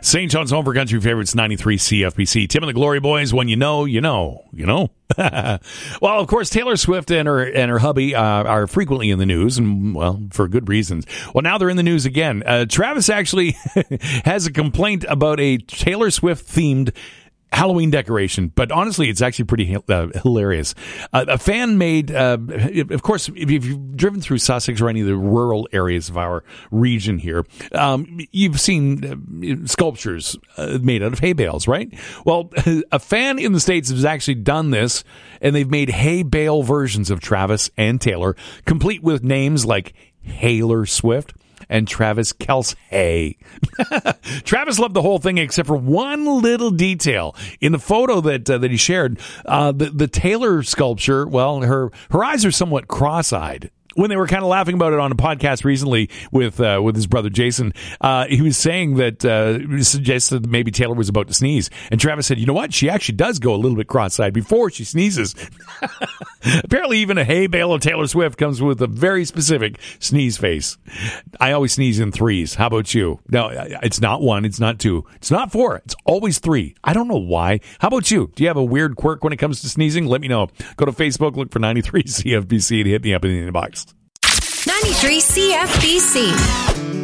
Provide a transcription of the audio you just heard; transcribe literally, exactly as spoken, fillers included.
Saint John's home for country favorites, ninety-three C F B C. Tim and the Glory Boys, when you know, you know, you know. Well, of course, Taylor Swift and her and her hubby uh, are frequently in the news, and, well, for good reasons. Well, now they're in the news again. Uh, Travis actually has a complaint about a Taylor Swift-themed Halloween decoration, but honestly, it's actually pretty uh, hilarious. Uh, a fan made, uh, of course, if you've driven through Sussex or any of the rural areas of our region here, um, you've seen uh, sculptures uh, made out of hay bales, right? Well, a fan in the States has actually done this, and they've made hay bale versions of Travis and Taylor, complete with names like Taylor Swift and Travis Kelce. Travis loved the whole thing except for one little detail. In the photo that uh, that he shared, uh, the, the Taylor sculpture, well, her, her eyes are somewhat cross-eyed. When they were kind of laughing about it on a podcast recently with uh, with his brother Jason, uh, he was saying that uh, he suggested that maybe Taylor was about to sneeze. And Travis said, you know what? She actually does go a little bit cross-eyed before she sneezes. Apparently even a hay bale of Taylor Swift comes with a very specific sneeze face. I always sneeze in threes. How about you? No, it's not one. It's not two. It's not four. It's always three. I don't know why. How about you? Do you have a weird quirk when it comes to sneezing? Let me know. Go to Facebook, look for ninety-three C F B C, and hit me up in the inbox. ninety-three C F B C.